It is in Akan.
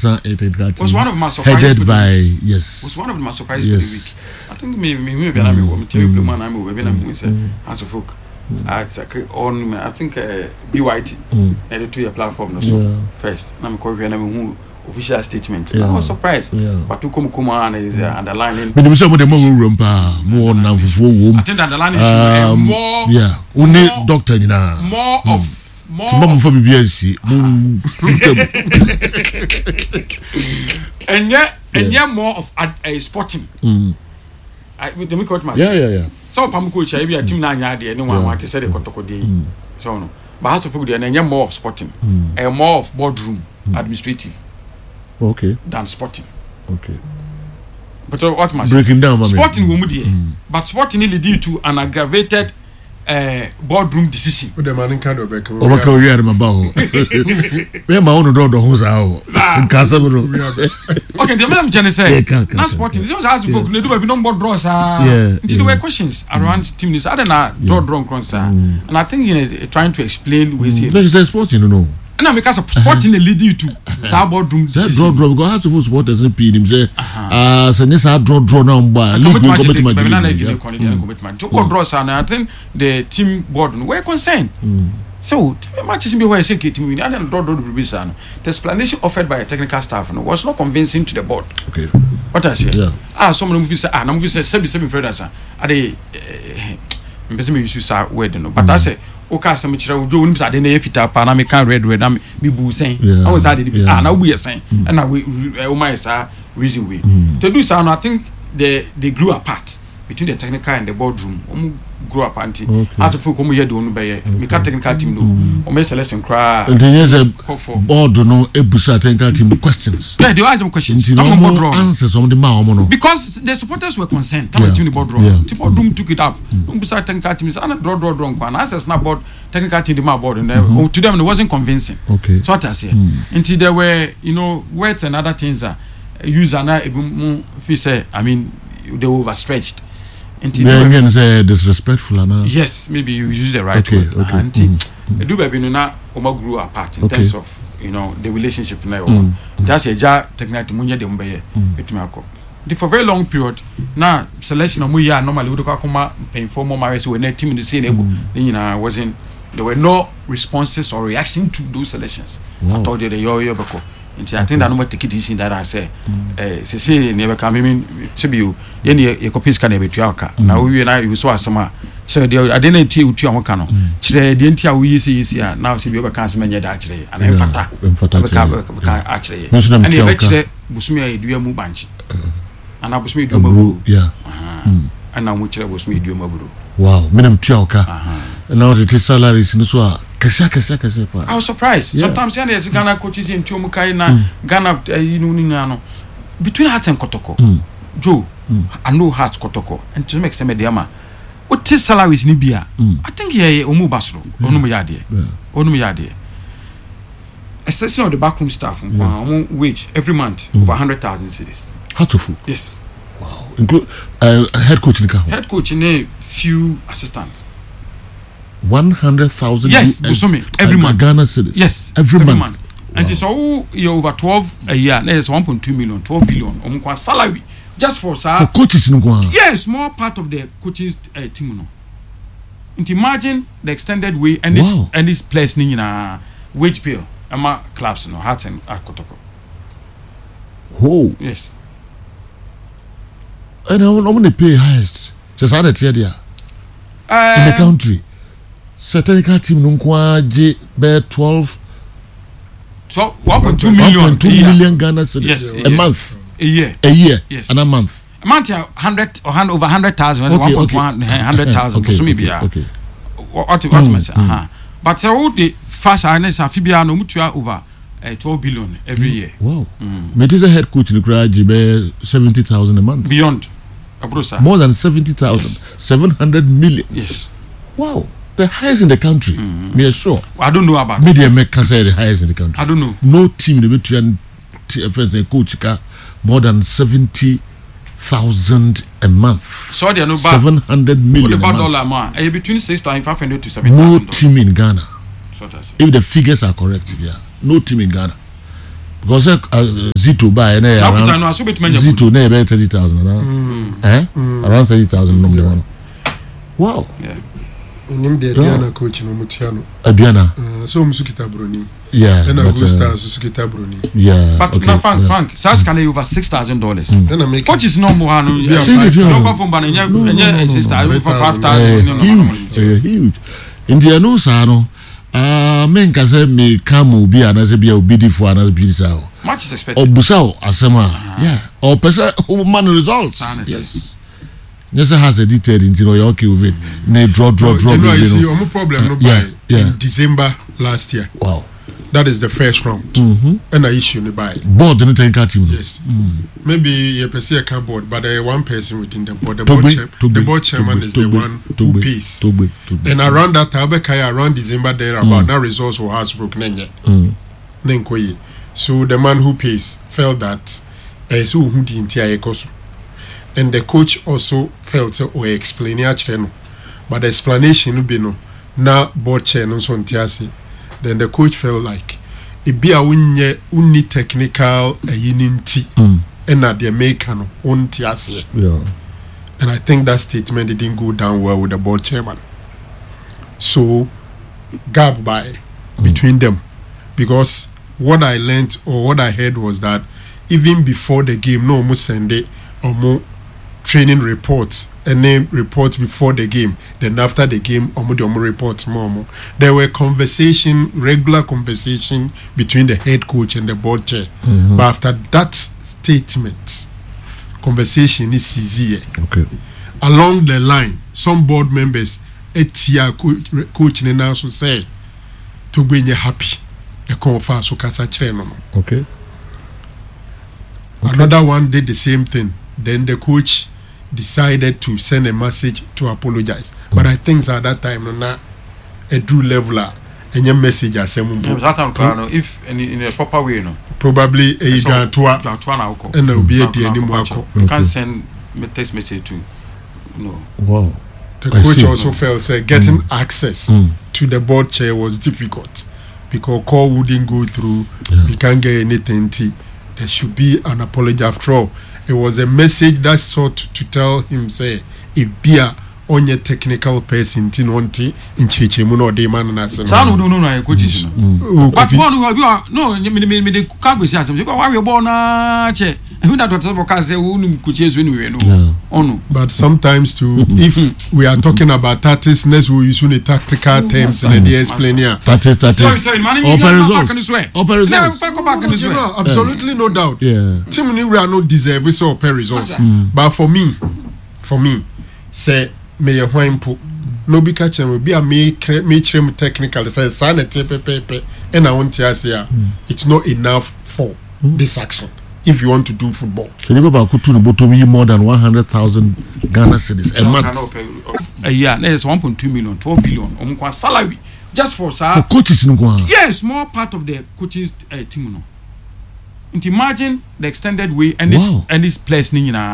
National technical team. Was one of my surprises. Headed by yes. Was one of my surprises for the week. I think maybe I'm Terry Blue man. I'm we're going House of Folk. I think BYT edited to your platform also first. I'm calling who official statement. I was surprised. But to come on is underlining. But you say the more room more now for I think underlining is more. Yeah, only doctor more of. More for BBC. And yet more of a sporting. I with the coach myself. Yeah. So Pam coach, I be a team na nya de anyone want to say the Kotoko dey. So no. But House of Folk dey and more of sporting. And more of boardroom administrative. Okay. Than sporting. Okay. But what must breaking down sporting wo mu dey. But sporting lead you to an aggravated boardroom decision. With the man in kind of back. Okay, we are my bow. We my own door the house out. Okay, the man Jenny say. Now sporting. This was how to book. They do be no more draws. Until there were questions around team this. I don't know draw concern. And I think trying to explain we see. Let's say sporting, you know. And because of sporting lead you to boardroom decision. Draw because House of Folk supporters in P him say say this draw now by league commitment. Commitment. To draws and I think the team board were concerned. So matches be where I say team win. I don't draw the the explanation offered by a technical staff was not convincing to the board. Okay. What I say? Someone who say movie say 7 brothers are they me use say word no. But I say okay some chira wo do say na fita pa na me can red am me bu sen. I was had na we are saying and na we my say reason we. To do so I think they grew apart between the technical and the boardroom. Grew up anti out of Folk here do no be me ka technical team no o me selection cry and then yes board no ebusa technical team questions they ask them questions no answers on the no because the supporters were concerned team the boardroom the boardroom took it up ebusa technical team and draw and answers na board technical team the board and to them it wasn't convincing. Okay, so what I say until there were words and other things that user na fi say I mean they were overstretched. Again, say disrespectful, yes, maybe you use the right word. Okay. Do baby na grew apart in terms of the relationship now. That's a technically munya de mbeye betumako. For very long period now selection of muya normally would come paying for more marriage when team in the same wasn't there were no responses or reaction to those selections. I told you the yo beko. I think that no take it easy that I say say never come mean say you ye copies can be tuaka na we na you so asema so dey I didn't tell you to am kan no kire dey ntia we yi now say be oba kan asema nya da kire and emfata ka akire and e be kire busumi edua mu banchi ana busumi edua maburu ana mu kire busumi edua maburu wow menem tuaka now the salaries no so kesa. I was surprised. Sometimes there's Ghana coaches in Tiomukai na Ghana between Hearts and Kotoko. Joe, I know Hearts Kotoko and to make some mediama. What is salaries in Libya? I think here Omu Basro, Onum Yadi. A session of the backroom staff wage every month over 100,000 cities. Hearts of Folk. Yes. Wow. Include head coach in head coach in a few assistants. 100,000 yes, Busumi, every month. Ghana cedis. Yes, every month. Wow. And it's all over 12 a year. There's 1.2 million, 12 billion. Salary just for coaches. Yes, more part of the coaches team. And imagine the extended way and this place in wage bill. Ama clubs Hearts and Kotoko. Oh yes. And I want to pay highest. Just add it here in the country. Certain team Nunkwaji bear 1.2 million Ghana cedis a month. A year. Yes. And a month. A month 100 or over 100,000. 100,000. Okay. What but all the fast harness amphibia no mutua over 12 billion every year. Wow. It is a head coach in the Kraji bear 70,000 a month. Beyond. More than 70,000. Yes. 700 million. Yes. Wow. The highest in the country. Me sure. I don't know about media make can say the highest in the country. I don't know. No team in the between coach more than 70,000 a month. So they are no 700 million. What about dollar between 6,500 to 7,000. No team in Ghana. So that's if the figures are correct, no team in Ghana. because Zito buy na around Zito na about 30,000 around 30,000 no the one. Wow. Yeah. Nim de Adriana coach no mutiano. Adriana. So musukita broni. Yeah. And Augusta musukita broni. Yeah. But okay. Frank, SAS can over $6,000. Then I make coach is no more no go from bananya sister for 5,000. Huge. Indiano sa no men ka say me come obi anase bia obi di for anase bi sa o. Much is expected. Obusao asema. Yeah. Or person man results. Yes. Yes, has a detailed into your okay with it. Ne draw. You know, I see no problem no buy in December last year. Wow. That is the first round. And I issue no buy. Board didn't take team. Yes. Maybe you see a board, but one person within the board. The board chairman is the one who pays. And around that time, around December there about that resource who has broken Nenkoye. So the man who pays felt that so who the entire cost. And the coach also felt or explaining actually, but the explanation would be no. Now board chair no so ntiasi. Then the coach felt like it be a unni technical yininti and na the maker no ntiasi. Yeah. And I think that statement didn't go down well with the board chairman. So gap by between them, because what I learned or what I heard was that even before the game, no almost Sunday or more training reports and name reports before the game, then after the game omo reports more. There were regular conversation between the head coach and the board chair. But after that statement, conversation is easier. Okay. Along the line, some board members coach now so say to be happy a confa so kasa chire. Okay. Another one did the same thing. Then the coach decided to send a message to apologize. But I think at that time, not a true leveler, and your message as if in a proper way, no. Probably a Gantua and there will be a Dianimo. You can't send a text message to no. Wow. The coach also felt getting access to the board chair was difficult because call wouldn't go through. We can't get anything. There should be an apology after all. It was a message that sought to tell him, say, if beer on your technical person, Tinonti, in Chichimuno, de man, and as a son who don't know coaches. But one who are no, the cargo says, you go, why you're born, che. I mean, that was because they wouldn't coaches when we know. But sometimes, too, if we are talking about tacticsness, we use only tactical terms and they explain here. Sorry, man, absolutely no doubt. Yeah. Team we are not deserve so open results. But for me, say, may a wine put no be catching will be a me technical say sanity pepe and I want to say it's not enough for this action. If you want to do football, so you go to the bottom more than 100,000 Ghana cedis a month. A year, there's 1.2 million, 12 billion salary just for coaches. Yes, more part of the coaches team. Imagine the extended way and this place.